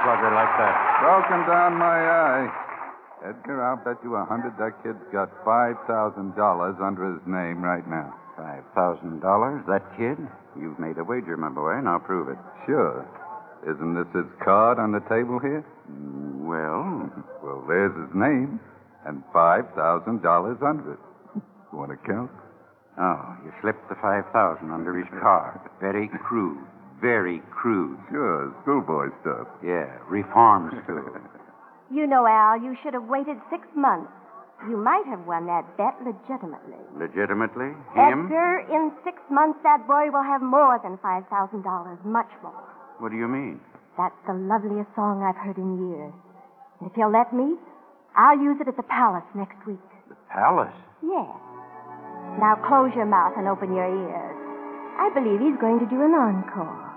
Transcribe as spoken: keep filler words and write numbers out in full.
plugger like that? Broken down my eye. Edgar, I'll bet you a hundred that kid's got five thousand dollars under his name right now. Five thousand dollars? That kid? You've made a wager, my boy. Now prove it. Sure. Isn't this his card on the table here? Mm, Well, Well, there's his name and five thousand dollars under it. Want to count? oh, you slipped the five thousand under his card. Very crude. Very crude. Sure, schoolboy stuff. Yeah, reform school. You know, Al, you should have waited six months. You might have won that bet legitimately. Legitimately? Him? Edgar, in six months, that boy will have more than five thousand dollars, much more. What do you mean? That's the loveliest song I've heard in years. And if you'll let me, I'll use it at the palace next week. The palace? Yes. Now close your mouth and open your ears. I believe he's going to do an encore.